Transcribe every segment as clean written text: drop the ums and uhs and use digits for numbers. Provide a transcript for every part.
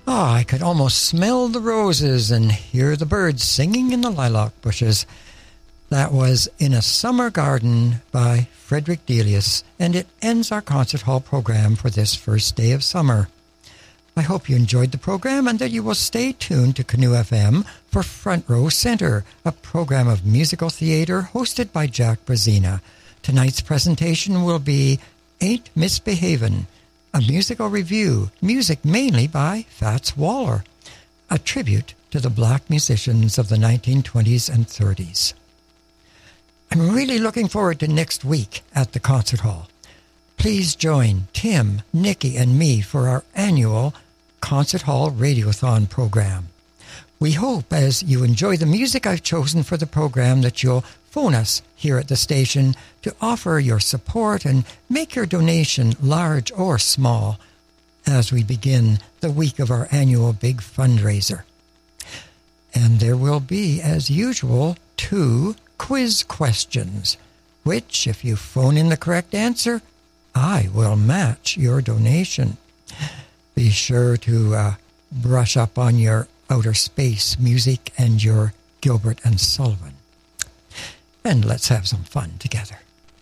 Ah, I could almost smell the roses and hear the birds singing in the lilac bushes. That was In a Summer Garden by Frederick Delius, and it ends our concert hall program for this first day of summer. I hope you enjoyed the program and that you will stay tuned to Canoe FM for Front Row Center, a program of musical theater hosted by Jack Brazina. Tonight's presentation will be Ain't Misbehavin', a musical review, music mainly by Fats Waller, a tribute to the black musicians of the 1920s and 30s. I'm really looking forward to next week at the concert hall. Please join Tim, Nikki, and me for our annual Concert Hall Radiothon program. We hope, as you enjoy the music I've chosen for the program, that you'll phone us here at the station to offer your support and make your donation large or small as we begin the week of our annual big fundraiser. And there will be, as usual, 2 quiz questions, which, if you phone in the correct answer, I will match your donation. Be sure to brush up on your outer space music and your Gilbert and Sullivan. And let's have some fun together.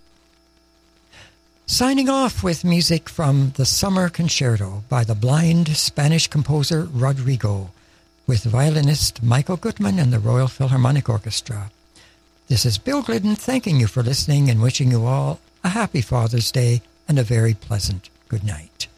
Signing off with music from the Summer Concerto by the blind Spanish composer Rodrigo, with violinist Michael Gutman and the Royal Philharmonic Orchestra. This is Bill Glidden thanking you for listening and wishing you all a happy Father's Day and a very pleasant good night.